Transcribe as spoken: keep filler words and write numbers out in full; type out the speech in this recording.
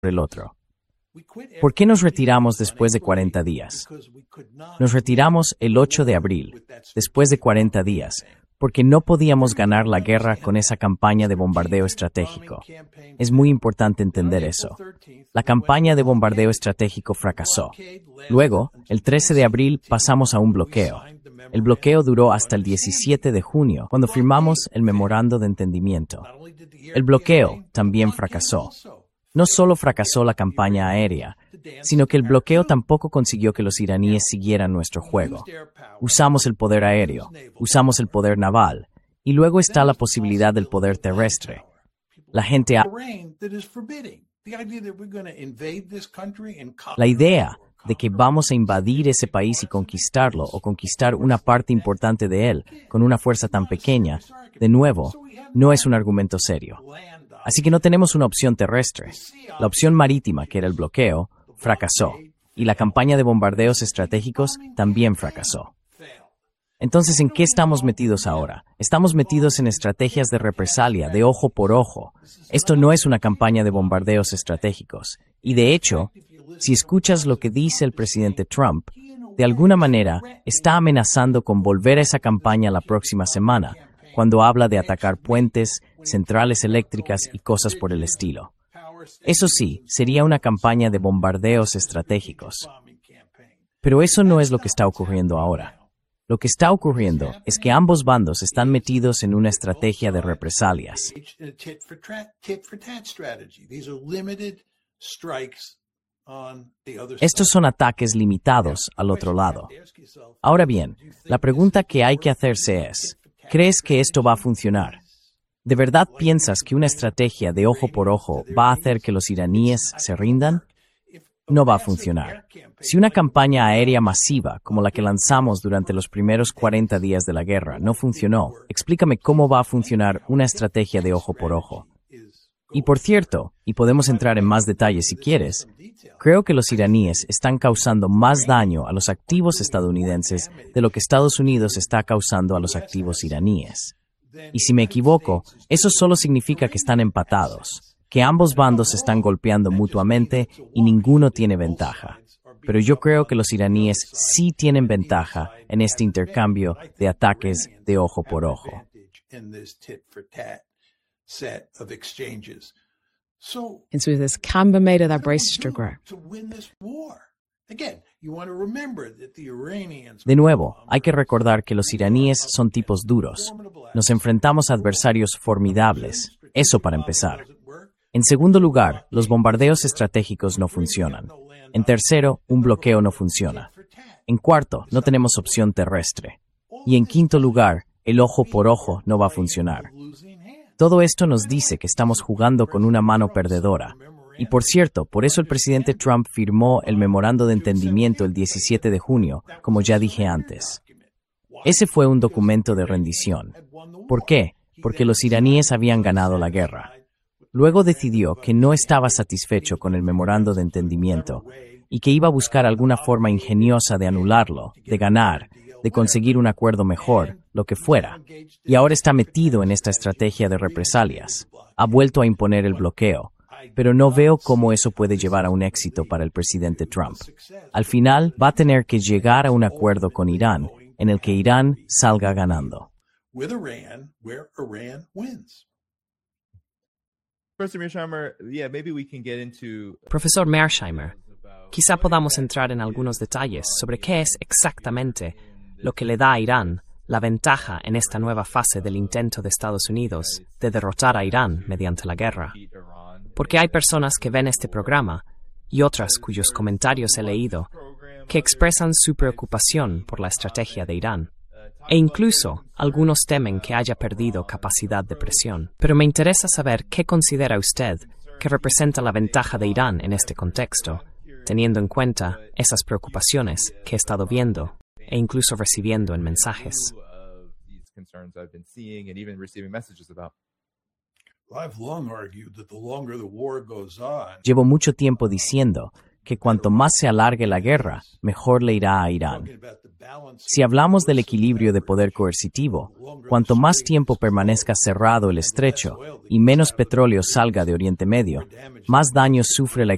el otro. ¿Por qué nos retiramos después de cuarenta días? Nos retiramos el ocho de abril, después de cuarenta días, porque no podíamos ganar la guerra con esa campaña de bombardeo estratégico. Es muy importante entender eso. La campaña de bombardeo estratégico fracasó. Luego, el trece de abril, pasamos a un bloqueo. El bloqueo duró hasta el diecisiete de junio, cuando firmamos el memorando de entendimiento. El bloqueo también fracasó. No solo fracasó la campaña aérea, sino que el bloqueo tampoco consiguió que los iraníes siguieran nuestro juego. Usamos el poder aéreo, usamos el poder naval, y luego está la posibilidad del poder terrestre. La gente ha... La idea de que vamos a invadir ese país y conquistarlo, o conquistar una parte importante de él con una fuerza tan pequeña, de nuevo, no es un argumento serio. Así que no tenemos una opción terrestre. La opción marítima, que era el bloqueo, fracasó, y la campaña de bombardeos estratégicos también fracasó. Entonces, ¿en qué estamos metidos ahora? Estamos metidos en estrategias de represalia, de ojo por ojo. Esto no es una campaña de bombardeos estratégicos. Y de hecho, si escuchas lo que dice el presidente Trump, de alguna manera está amenazando con volver a esa campaña la próxima semana, cuando habla de atacar puentes, centrales eléctricas y cosas por el estilo. Eso sí, sería una campaña de bombardeos estratégicos. Pero eso no es lo que está ocurriendo ahora. Lo que está ocurriendo es que ambos bandos están metidos en una estrategia de represalias. Estos son ataques limitados al otro lado. Ahora bien, la pregunta que hay que hacerse es, ¿crees que esto va a funcionar? ¿De verdad piensas que una estrategia de ojo por ojo va a hacer que los iraníes se rindan? No va a funcionar. Si una campaña aérea masiva, como la que lanzamos durante los primeros cuarenta días de la guerra, no funcionó, explícame cómo va a funcionar una estrategia de ojo por ojo. Y por cierto, y podemos entrar en más detalles si quieres, creo que los iraníes están causando más daño a los activos estadounidenses de lo que Estados Unidos está causando a los activos iraníes. Y si me equivoco, eso solo significa que están empatados, que ambos bandos se están golpeando mutuamente y ninguno tiene ventaja. Pero yo creo que los iraníes sí tienen ventaja en este intercambio de ataques de ojo por ojo. Entonces, cambia medio da Brexit. De nuevo, hay que recordar que los iraníes son tipos duros. Nos enfrentamos a adversarios formidables. Eso para empezar. En segundo lugar, los bombardeos estratégicos no funcionan. En tercero, un bloqueo no funciona. En cuarto, no tenemos opción terrestre. Y en quinto lugar, el ojo por ojo no va a funcionar. Todo esto nos dice que estamos jugando con una mano perdedora. Y por cierto, por eso el presidente Trump firmó el memorando de entendimiento el diecisiete de junio, como ya dije antes. Ese fue un documento de rendición. ¿Por qué? Porque los iraníes habían ganado la guerra. Luego decidió que no estaba satisfecho con el memorando de entendimiento y que iba a buscar alguna forma ingeniosa de anularlo, de ganar, de conseguir un acuerdo mejor, lo que fuera. Y ahora está metido en esta estrategia de represalias. Ha vuelto a imponer el bloqueo, pero no veo cómo eso puede llevar a un éxito para el presidente Trump. Al final, va a tener que llegar a un acuerdo con Irán, en el que Irán salga ganando. Profesor Mearsheimer, quizá podamos entrar en algunos detalles sobre qué es exactamente lo que le da a Irán la ventaja en esta nueva fase del intento de Estados Unidos de derrotar a Irán mediante la guerra. Porque hay personas que ven este programa y otras cuyos comentarios he leído que expresan su preocupación por la estrategia de Irán. E incluso algunos temen que haya perdido capacidad de presión. Pero me interesa saber qué considera usted que representa la ventaja de Irán en este contexto, teniendo en cuenta esas preocupaciones que he estado viendo e incluso recibiendo en mensajes. Llevo mucho tiempo diciendo que cuanto más se alargue la guerra, mejor le irá a Irán. Si hablamos del equilibrio de poder coercitivo, cuanto más tiempo permanezca cerrado el estrecho y menos petróleo salga de Oriente Medio, más daños sufre la